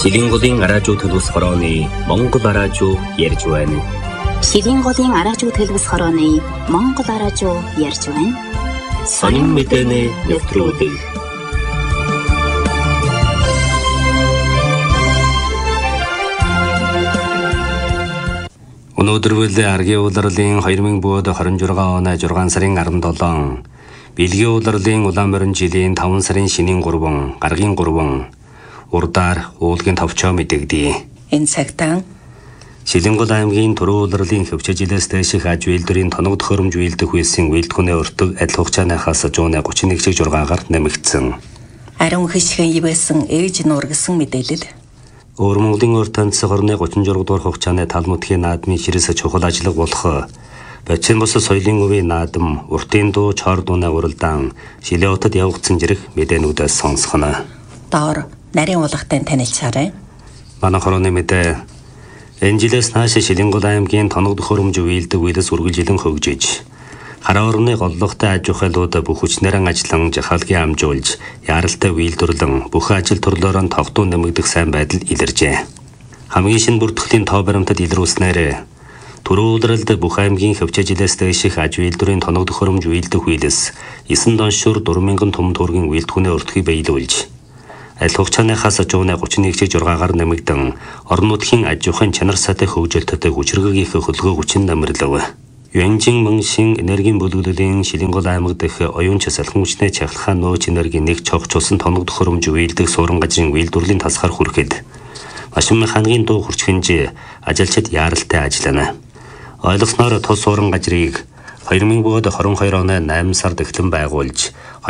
Шилэнголын араажуу төлөвс хорооны Монгол араажуу ярьж байна. Шилэнголын араажуу төлөвс хорооны Монгол араажуу ярьж байна. Сонин мэдээний нэвтрүүлэг. Өнөөдөр аргийн улирлын 2026 оны 6 сарын 17 Бэлгийн улирлын Улаанборин жилийн 5 сарын шинийн 3, гаргийн 3 урдаар уулгийн товчоо мэдэгдэе. Энэ цагтаа Шилэнгол аймгийн Түрүү улирлын хөвчөжилээс дэших аж үйлдвэрийн тоног төхөөрөмж үйлдэх үйлсийн үйлдвэрийн өртөг адил хугацааныхаас 131.6-аар нэмэгдсэн. Ариун хишгэн ивэсэн ээж нуур гэсэн мэдээлэл. Өөр Монголын өр танцсан хорны 36 дугаар хугацааны тал мөдхийн наадмын ширээс чухал ажиллаг болох Бачин бус соёлын өвийн наадам уртын дуу чор дууны уралдаан Шилээ хотод явагдсан зэрэг мэдээнүүдээс сонсгоно. Доор нарийн уулгатай танилцаарай. Манай хорооны мэдээ энэ жилээс нааш Шилэнгол аймгийн тоног төхөөрөмж үйлдэх үйлс үргэлжилэн хөгжиж хараа орны голлогтой аж ахуйлууд бүх хүчнэрэн ажиллан жахалгийн амжуулж яралтай үйлдвэрлэн бүх ажил төрлөөрөө тогтун нэмэгдэх сайн байдал илэржээ. Хамгийн шинэ бүртгэлийн тоо баримтад илрүүлснээр Түрүү улирлд бүх аймгийн хөвчөжилээс дэших аж үйлдвэрийн тоног төхөөрөмж үйлдэх үйлс 9 доншуур 4,000 том төгрөгийн үйлдвэрийн өртгийг биелүүлж адил хугацааныхаас 131.6-аар нэмэгдэн орон нутгийн аж ахуйн чанар сайтай хөгжилтөд хүчрэг их хөлгөө хүчин намрлав. Юанжин Мөншин энергийн бүлэглэлийн Шилэнгол аймаг дэх оюунч салхин хүчний чахалхаа нөөц энергийн нэг цогцолсон тоног төхөөрөмж үйлдэх суурин газрын үйлдвэрлэлийн тасгаар хүрэхэд машин механикийн дуу хүрч хинж ажилчид яаралтай ажиллана. Ойлгосноор тус суурин газрыг 2022 оны 8 сард эхлэн байгуулж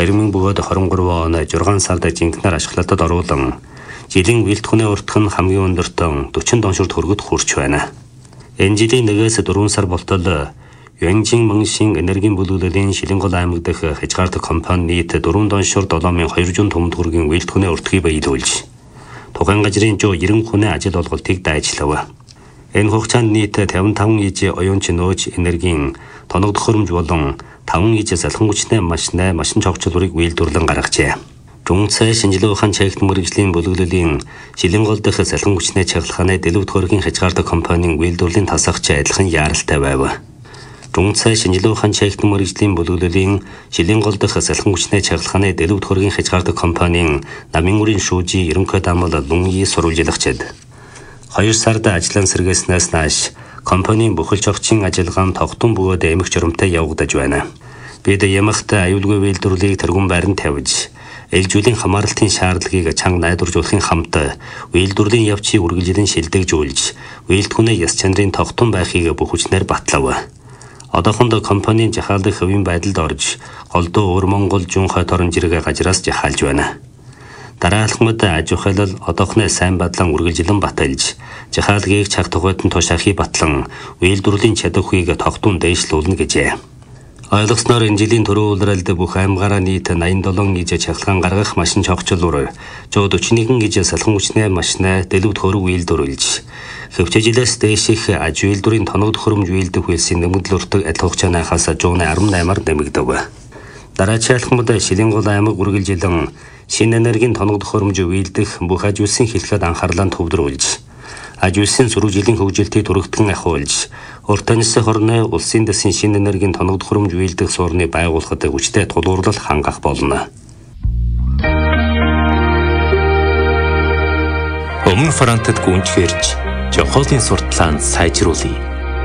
2023 оны 6 сард жинхэнээр ашиглалтад оруулан жилийн үйлдвэрийн өртөх нь хамгийн өндөртөө 40 доншуур төгрөгөд хүрч байна. Энэ жилийн 1-4 сар болтол Юанжин Мөншин энергийн бүлэглэлийн Шилэнгол аймаг дэх хязгаартай компани нийт 4 доншуур 7,200 том төгрөгийн үйлдвэрийн өртгийг биелүүлж тухайн газрын 190 хүний ажил олголтыг дайчлав. Энэ хугацаанд нийт 55 иж оюунч нөөц энергийн тоног төхөөрөмж болон 5 иж салхин хүчний машин цогцлборыг үйлдвэрлэн гаргажээ. Дүнцээ шинжилгээ ухаан чагт мэргэжлийн бүлэглэлийн Шилэнгол дэх салхин хүчний чахалгааны дэлгэв төхөөрөгийн хязгаартай компанийн үйлдвэрлэлийн тасагч адилхан яаралтай байв. Дүнцээ шинжилгээ ухаан чагт мэргэжлийн бүлэглэлийн Шилэнгол дэх салхин хүчний чахалгааны дэлгэв төхөөрөгийн хязгаартай компанийн намын үрийн шүүжийн ерөнхий даамал Лунги сурвалжлагчид 2 сард ажлын сэргээснээс нааш компанийн бүхэлж орчин ажиллагаан тогтун бөгөөд эмх журамтай явагдаж байна. Бид ямагт аюулгүй үйлдвэрлэлийг тэргүүн байранд тавьж ээлжүүлийн хамааралтын шаардлагыг чанга найдваржуулахын хамт үйлдвэрлэлийн явцыг үргэлжлэн шилдэгжүүлж үйлдвэрийн яс чанарын тогтун байхыг бүх хүчнээр батлав. Одоохонд компанийн жахаалдах хөвийн байдалд орж голдуу өвөр Монгол Жун хойд орон жиргээ газраас жахаалж байна. Дараалхмад аж ахуйлал одоохны сайн бадлан үргэлжлэн баталж жахаалгийг цаг тухайд нь тушаахыг батлан үйлдвэрлэлийн чадварыг тогтун дээшлүүлнэ гэжээ. Ойлгосноор энэ жилийн Түрүү улирлд бүх аймгаараа нийт 87 иж чахалгаан гаргах машин цогцлбор 141 иж салхин хүчний машин дэлгэв төхөөрөг үйлдвэрлэж хөвчөжилээс дэших аж үйлдвэрийн тоног төхөөрөмж үйлдэх үйлсийн нэмэгдэл өртөг адил хугацааныхаас 118-аар нэмэгдэв. Дараачаалхмад Шилэнгол аймаг үргэлжилэн шинэ энергийн тоног төхөөрөмж үйлдэх бүх аж үйлсийн хэлхэд анхаарлаа төвлөрүүлж аж үйлсийн сөрөг жилийн хөгжилтийг түрэгтгэн ахиулж урт таньсан хорны улсын дэсийн шинэ энергийн тоног төхөөрөмж үйлдэх суурны байгуулахад хүчтэй тулгуурлал хангах болно. Өмнө Францад гүнжгэрж Жохолын сурталчилгаанд сайжруулъя.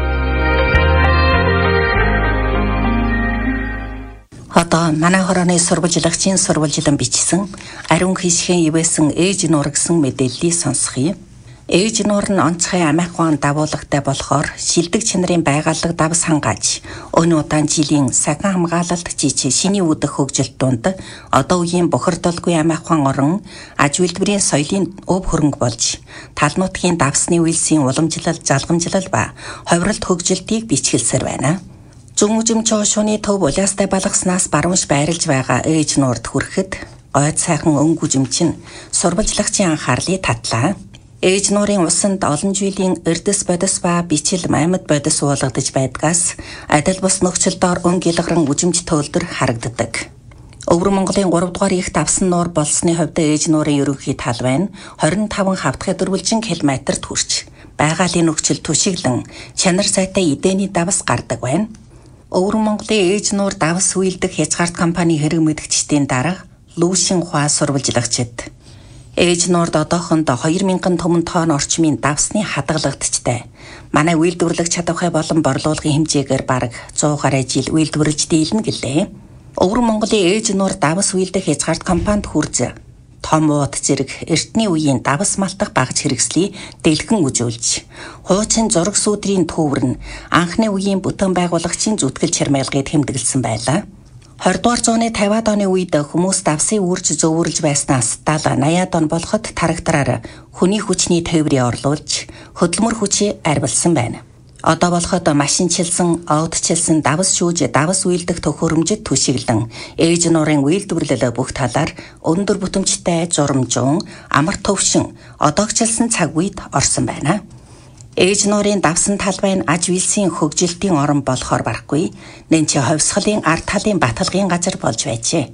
Одоо манай хорооны сурвалжлагчийн сурвалжлан бичсэн ариун хишгэн ивэсэн ээж нуур гэсэн мэдээллийг сонсгоё. Ээж нуур нь онцгой амиах ухаан дагуулгатай болохоор шилдэг чанарын байгалаг давс хангааж өнөө удаан жилийн сахин хамгаалалт жижиг шиний үүдэх хөгжилт дунд одоо үеийн бохирдолгүй амиах ухаан орон аж үйлдвэрийн соёлын өв хөрөнгө болж тал нутгийн давсны үйлсийн уламжлал, залгамжлал ба ховролт хөгжилтийг бичгэлсээр байна. Зүүн үжим чуушууны төв улаастай балгаснаас баруунш байрлаж байгаа ээж нуурд хүрэхэд гойд сайхан өнгө үжимчин сурвалжлагчийн анхаарлыг татлаа. Ээж нуурын усанд олон жилийн эрдэс бодис ба бичил маймад бодис уулгадж байдгаас адил бус нөхцөлдөө өнгө илгаран үжимж төвлөр харагддаг. Өвөр Монголын 3 дугаар их давсан нуур болсны хувьд ээж нуурын ерөнхий талбай нь 25 хавтгай дөрвөлжин километрт хүрч байгалийн нөхцөл түшиглэн чанар сайтай эдэний давс гардаг байна. Өвөр Монголын ээж нуур давс үйлдэх хязгаарт компани хэрэг мэдгчдийн дарга Лүүшин Хуа сурвалжлагчид ээж нуурд одоохондоо 2000 түмэн тонн орчмын давсны хадгалагчтай. Манай үйлдвэрлэх чадвархай болон борлуулгын хэмжээгээр бараг 100 гаруй жил үйлдвэрлэж дийлнэ гэлээ. Өвөр Монголын ээж нуур давс үйлдэх хязгаарт компанид хүрж том ууд зэрэг эртний үеийн давс малтах багц хэрэгслийг дэлгэн үзүүлж хуучин зураг сүдрийн төвөр нь анхны үеийн бүтэн байгуулагчийн зүтгэл чармайлгыг тэмдэглэсэн байлаа. 20 дугаар зууны 50-аад оны үед хүмүүс давсын үрж зөвөрлж байснаас 70-80-аад он болоход трактораар хүний хүчний тээврийг орлуулж хөдөлмөр хүчийг арвилсан байна. Одоо болоход машинчилсан, оодчилсан давс шүүж давс үйлдэх төхөөрөмжөд түшиглэн ээж нуурын үйлдвэрлэл бүх талаар өндөр бүтэмжтэй журамжуун, амар төвшин, одоогчлсан цаг үед орсон байна. Ээж нуурын давсан талбай нь аж үйлсийн хөгжилтийн орон болохоор барахгүй, нэнчи ховсгалын ард талын баталгын газар болж байжээ.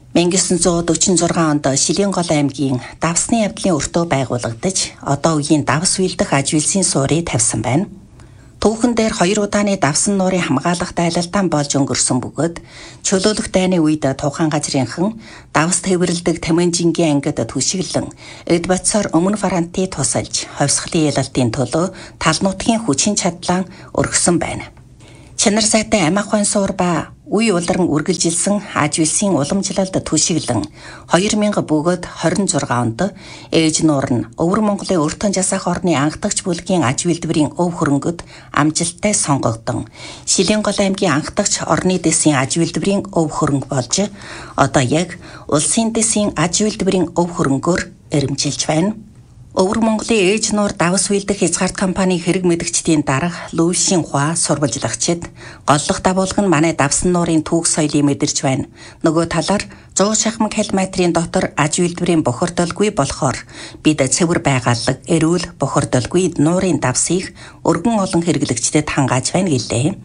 1946 онд Шилэнгол аймгийн давсны явдлын өртөө байгуулагдаж, одоо үеийн давс үйлдэх аж үйлсийн суурийг тавьсан байна. Түүхэн дээр 2 удааны давсан нуурын хамгаалах дайлалтан болж өнгөрсөн бөгөөд чөлөөлөх дайны үед тухайн газрынхан давс тээвэрлдэг Таманжингийн ангид түшиглэн эд бацаар өмнө фронтыг тусалж ховсгалын ялалтын төлөө тал нутгийн хүчин чадлаа өргөсөн байна. Чанар сайтай амь ахуйн суур ба үе улиран үргэлжилсэн аж үйлсийн уламжлалд түшиглэн 2000 бөгөөд 26 онд ээж нуур нь Өвөр Монголын өртөн жасах орны анхдагч бүлгийн аж үйлдвэрийн өв хөрөнгөд амжилттай сонгогдсон. Шилэнгол аймгийн анхдагч орны дэсийн аж үйлдвэрийн өв хөрөнгө болж одоо яг улсын дэсийн аж үйлдвэрийн өв хөрөнгөөр эрэмжилж байна. Өвөр Монголын ээж нуур давс үйлдэх хязгаарт компани хэрэг мэдгчдийн дарга Лүүшин Хуа сурвалжлагчид голлох дагуулга нь манай давсан нуурын түүх соёлыг мэдэрч байна. Нөгөө талаар 100 шахмаг километрийн дотор аж үйлдвэрийн бохирдолгүй болохоор бид цэвэр байгaalлаг, эрүүл бохирдолгүй нуурын давсыг өргөн олон хэрэглэгчдэд хангааж байна гэлээ.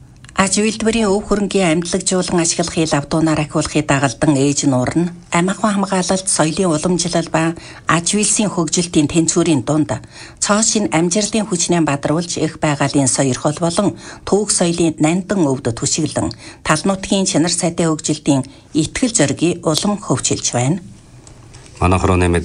Аж үйлдвэрийн өв хөрөнгийн амьдлагжуулан ашиглахыг лавдуунаар ахиулахыг дагалдан ээж нуур нь амь ахуйн хамгаалалт, соёлын уламжлал ба аж үйлсийн хөгжилтийн тэнцвэрийн дунд цоошин амжилтын хүчнээ бадруулж их байгалийн сойрхол болон түүх соёлын нандин өвд түшиглэн тал нутгийн чанар сайтай хөгжилтийн итгэл зоригийг улам хөгжүүлж байна. Манайхроо нэмээд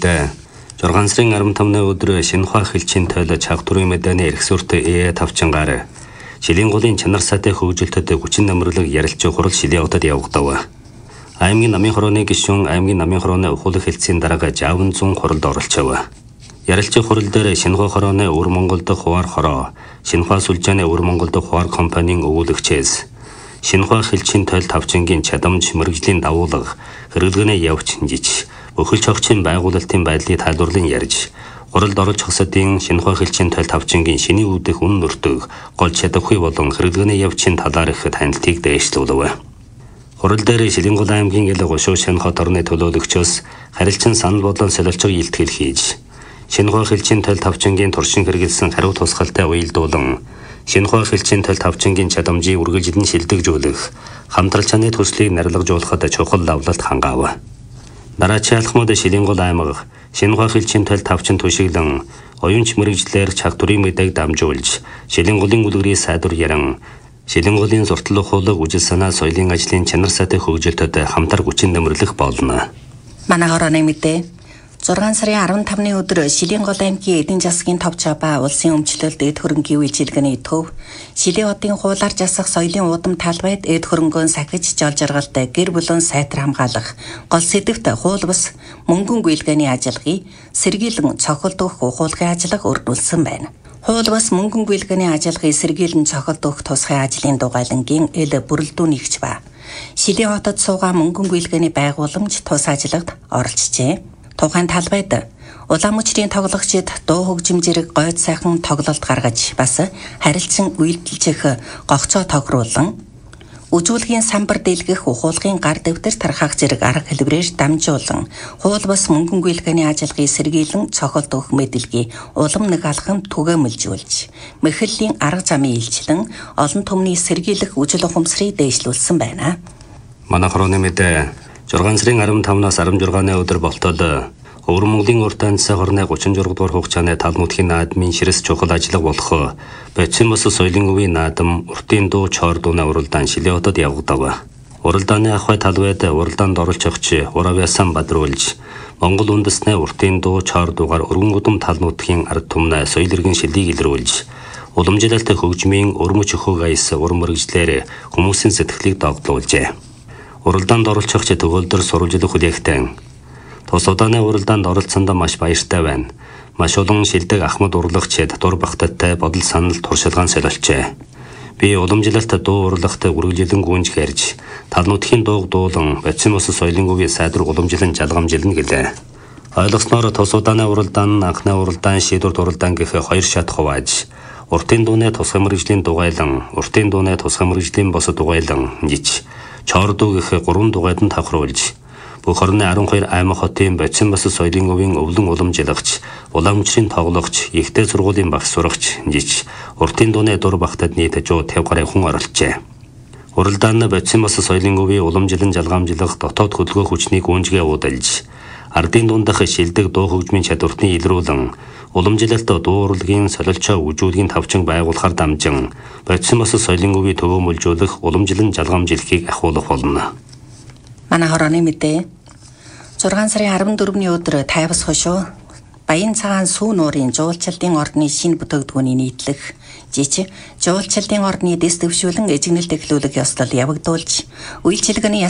6 сарын 15-ны өдөр Шинэхуа хэлчийн тойл чагтурын мэдээний эрхсүртэй тавчингаар Шилэнголын чанар сайтай хөгжилтөд хүчин намралаг ярилцах хурал Шилэнгодод явагдав. Аймгийн намын хорооны гишүүн аймгийн намын хорооны ухуулах хэлтсийн дарга Жавн 100 хуралд оролцов. Ярилцах хурал дээр Шинэхуа хорооны Өвөр Монгол дахь хуваар хороо, Шинэхуа сүлжээний Өвөр Монгол дахь хуваар компанийн өгүүлэгчээс Шинэхуа хэлчийн тойл тавчингийн чадамж мэрэгжлийн давуулга, хэрэглэгний явц жиж, өхөлч огчийн байгуулалтын байдлыг тайлбарлан ярьж хуралд орж хосодын Шинэхуа хэлчийн тойл тавчингийн шиний үүдэх үн нөртөг гол чадвархүй болон хэрэглэгний явцын талаар их танилтыг дэвшлүүлв. Хурал дээр Шилэнгол аймгийн ил гушуу Шинэхот орны төлөөлөгчөөс харилцан санал бодлон солилцоо илтгэл хийж Шинэхуа хэлчийн тойл тавчингийн туршин хэрэгэлсэн хариу тусгалтай уялдуулан Шинэхуа хэлчийн тойл тавчингийн чадамжийг үргэлжлэн шилдэгжүүлэх хамтрал чаны төслийг нарилгажуулахад чухал давлалт хангаав. Дараачийн алхмууд Шилэнгол аймаг Шинэхуа хэлчийн тойл тавчин түшиглэн оюунч мэрэгжлэр чагтурын мэдээг дамжуулж Шилэнголын үлгэрийг сайдвар яран Шилэнголын суртал ухуулаг үжил санаа соёлын ажлын чанар сайтай хөгжилтөд хамтар хүчин нэмэрлэх болно. Манай хорооны мэдээ 6 сарын 15-ны өдөр Шилэнгол аймгийн эдийн засгийн товчоо ба улсын өмчлөлт эд хөрөнгийн үйлчилгээний төв Шилэн хотын хуулаар засах соёлын удам талбайд эд хөрөнгөөн сахиж жол жаргалтай гэр бүлэн сайтар хамгаалах гол сэдвт хуул бус мөнгөн гүйлгээний ажиллагааг сэргийлэн цохилт өгөх ухуулгын ажиллагаа өрнүүлсэн байна. Хуул бас мөнгөн гүйлгээний ажиллагааг сэргийлэн цохилт өгөх тусгай ажлын дугайлангийн ил бүрэлдүүнийгч ба Шилэн хотод суугаа мөнгөн гүйлгээний байгууламж тус ажиллагад оролцжээ. Тухайн талбайд улаан мөчрийн тоглогчид дуу хөгжим зэрэг гойд сайхан тоглолт гаргаж бас харилцан үйлдэлжих гогцоо тохируулан үзүүлгийн самбар дэлгэх ухуулгын гар дэвтэр тархах зэрэг арга хэлбэрээр дамжуулан хуул бас мөнгөн гүйлгээний ажиллагааг сэргийлэн цохолт өгөх мэдээлгийг улам нэг алхам түгээмэлжүүлж мэхэллийн арга замын илчлэн олон түмний сэргийлэх үжил ухамсарыг дэвшлүүлсэн байна. Манайхроо нэмээд 6 сарын 15-наас 16-ны өдөр болтол Өвөр Монголын урт амьсгал хорны 36 дугаар хугацааны тал нутгийн наадмын ширэс чухал ажиллага болох Бочим бос соёлын өвийн наадам уртын дуу чоор дууны уралдаан Шилээ хотод явагдав. Уралдааны ахуй талбайд уралдаанд оролцож өгч Уравьясан бадруулж Монгол үндэстний уртын дуу чоор дуугаар өргөн удам тал нутгийн ард түмний соёл иргэн шилийг илрүүлж уламжлалт хөгжмийн өрмөж өхөг аяс уран мэрэгжлэр хүмүүсийн сэтгэлийг догдлуулжээ. Уралдаанд оролцож өгч төгөөлдөр сурвалжлах хүлээгтэн Тус удааны уралдаанд оролцсонд маш баяртай байна. Маш олон шилдэг ахмад урлагч дур багтаттай бодол санал туршилгаан солилжээ. Би уламжлалт дуу урлагт үргэлжлэн гүнж хэрж тал нутгийн дууг дуулан Бочим бос соёлын өвийн сайдвар уламжлан жалгамжилна гэлээ. Ойлгосноор тус удааны уралдаан анхны уралдаан шийдвэрт уралдаан гэх хоёр шат хувааж уртын дууны тусгай мэрэгжлийн дугайлан, уртын дууны тусгай мэрэгжлийн бос дугайлан жиж, чоор дуу гэх 3 дугайд нь тавхруулж бүх орны 12 аймаг хотын Бочим бос соёлын өвийн өвлөн уламжлагч, уламжлалын тоглогч, ихтэй сургуулийн багш сурагч жиж, уртын дууны дур багтад нийт 150 гаруй хүн оролцжээ. Уралдаанд Бочим бос соёлын өвийн уламжлалын жалгамжлах дотоод хөдөлгөөн хүчний гүнжгээ уудалж, ардын дундах шилдэг дуу хөгжмийн чадвартны илрүүлэн, уламжлалт дуу урлагийн солилцоо үжүүлгийн тавчин байгуулахаар дамжин, Бочим бос соёлын өвийн төгөөмөлжүүлэх уламжлалын жалгамжилхийг ахиулах болно. Манай хорооны мэдээ 6 сарын 14-ний өдөр тайвас хошуу Баян цагаан сүү нуурын жуулчлалын ордны шинэ бүтээгдэхүүний нийтлэх жиж жуулчлалын ордны дэс дэвшүүлэн эжигнэл тэглүүлэг ёслол явагдуулж үйлчилгээний